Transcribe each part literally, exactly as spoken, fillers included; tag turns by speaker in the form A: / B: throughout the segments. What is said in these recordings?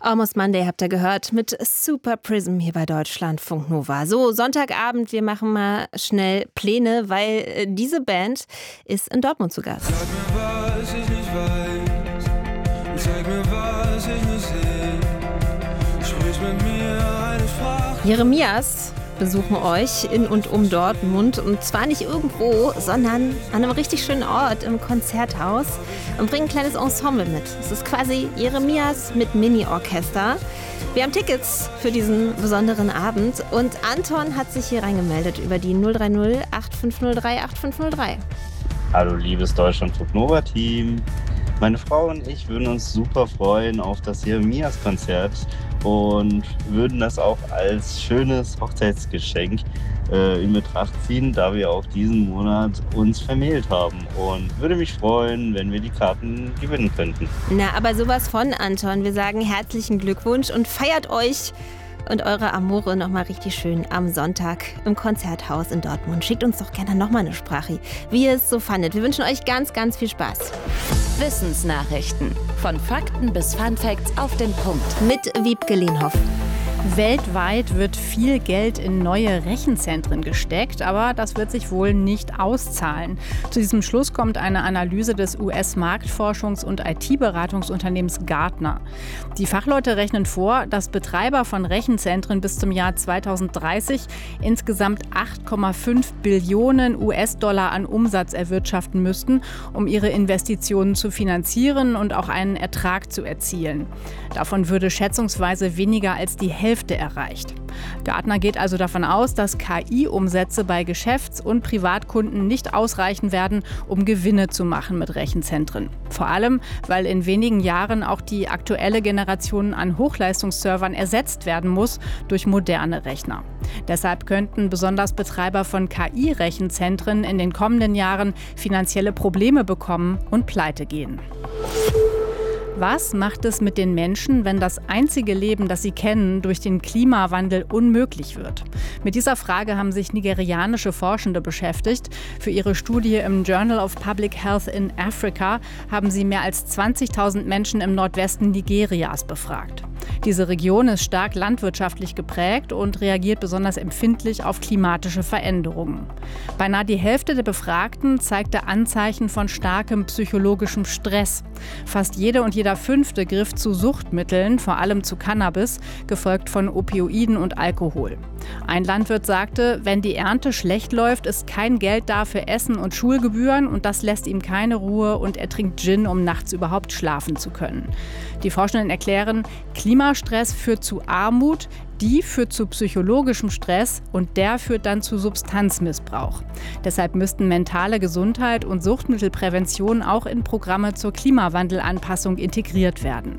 A: Almost Monday habt ihr gehört mit Super Prism hier bei Deutschlandfunk Nova. So, Sonntagabend, wir machen mal schnell Pläne, weil äh, diese Band ist in Dortmund zu Gast.
B: Sag mir, was ich nicht weiß, und zeig mir, was ich nicht sehe. Sprich mit mir eine Sprache.
A: Jeremias besuchen euch in und um Dortmund, und zwar nicht irgendwo, sondern an einem richtig schönen Ort im Konzerthaus, und bringen ein kleines Ensemble mit. Es ist quasi Jeremias mit Mini-Orchester. Wir haben Tickets für diesen besonderen Abend und Anton hat sich hier reingemeldet über die null drei null acht fünf null drei acht fünf null drei.
C: Hallo liebes Deutschlandfunk Nova Team. Meine Frau und ich würden uns super freuen auf das Jeremias-Konzert und würden das auch als schönes Hochzeitsgeschenk äh, in Betracht ziehen, da wir auch diesen Monat uns vermählt haben. Und würde mich freuen, wenn wir die Karten gewinnen könnten.
A: Na, aber sowas von, Anton. Wir sagen herzlichen Glückwunsch und feiert euch und eure Amore nochmal richtig schön am Sonntag im Konzerthaus in Dortmund. Schickt uns doch gerne nochmal eine Sprache, wie ihr es so fandet. Wir wünschen euch ganz, ganz viel Spaß.
D: Wissensnachrichten. Von Fakten bis Funfacts auf den Punkt.
A: Mit Wiebke Lehnhoff.
E: Weltweit wird viel Geld in neue Rechenzentren gesteckt, aber das wird sich wohl nicht auszahlen. Zu diesem Schluss kommt eine Analyse des U S-Marktforschungs- und I T-Beratungsunternehmens Gartner. Die Fachleute rechnen vor, dass Betreiber von Rechenzentren bis zum Jahr zweitausenddreißig insgesamt acht Komma fünf Billionen U S-Dollar an Umsatz erwirtschaften müssten, um ihre Investitionen zu finanzieren und auch einen Ertrag zu erzielen. Davon würde schätzungsweise weniger als die Hälfte erreicht. Gartner geht also davon aus, dass K I-Umsätze bei Geschäfts- und Privatkunden nicht ausreichen werden, um Gewinne zu machen mit Rechenzentren. Vor allem, weil in wenigen Jahren auch die aktuelle Generation an Hochleistungsservern ersetzt werden muss durch moderne Rechner. Deshalb könnten besonders Betreiber von K I-Rechenzentren in den kommenden Jahren finanzielle Probleme bekommen und pleite gehen. Was macht es mit den Menschen, wenn das einzige Leben, das sie kennen, durch den Klimawandel unmöglich wird? Mit dieser Frage haben sich nigerianische Forschende beschäftigt. Für ihre Studie im Journal of Public Health in Africa haben sie mehr als zwanzigtausend Menschen im Nordwesten Nigerias befragt. Diese Region ist stark landwirtschaftlich geprägt und reagiert besonders empfindlich auf klimatische Veränderungen. Beinahe die Hälfte der Befragten zeigte Anzeichen von starkem psychologischem Stress. Fast jede und jeder Fünfte griff zu Suchtmitteln, vor allem zu Cannabis, gefolgt von Opioiden und Alkohol. Ein Landwirt sagte, wenn die Ernte schlecht läuft, ist kein Geld da für Essen und Schulgebühren, und das lässt ihm keine Ruhe, und er trinkt Gin, um nachts überhaupt schlafen zu können. Die Forschenden erklären, Klimastress führt zu Armut, die führt zu psychologischem Stress und der führt dann zu Substanzmissbrauch. Deshalb müssten mentale Gesundheit und Suchtmittelprävention auch in Programme zur Klimawandelanpassung integriert werden.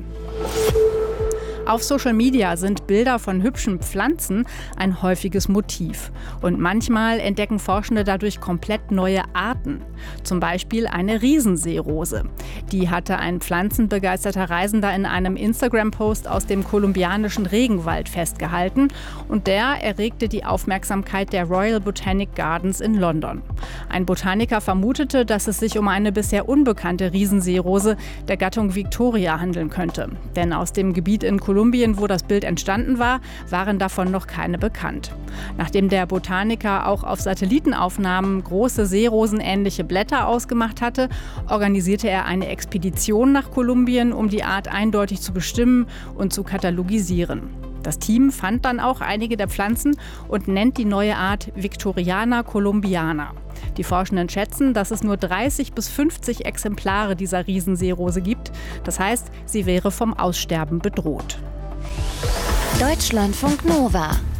E: Auf Social Media sind Bilder von hübschen Pflanzen ein häufiges Motiv. Und manchmal entdecken Forschende dadurch komplett neue Arten. Zum Beispiel eine Riesenseerose. Die hatte ein pflanzenbegeisterter Reisender in einem Instagram-Post aus dem kolumbianischen Regenwald festgehalten. Und der erregte die Aufmerksamkeit der Royal Botanic Gardens in London. Ein Botaniker vermutete, dass es sich um eine bisher unbekannte Riesenseerose der Gattung Victoria handeln könnte. Denn aus dem Gebiet in Kolumbien, Kolumbien, wo das Bild entstanden war, waren davon noch keine bekannt. Nachdem der Botaniker auch auf Satellitenaufnahmen große seerosenähnliche Blätter ausgemacht hatte, organisierte er eine Expedition nach Kolumbien, um die Art eindeutig zu bestimmen und zu katalogisieren. Das Team fand dann auch einige der Pflanzen und nennt die neue Art Victoriana columbiana. Die Forschenden schätzen, dass es nur dreißig bis fünfzig Exemplare dieser Riesenseerose gibt. Das heißt, sie wäre vom Aussterben bedroht.
D: Deutschlandfunk Nova.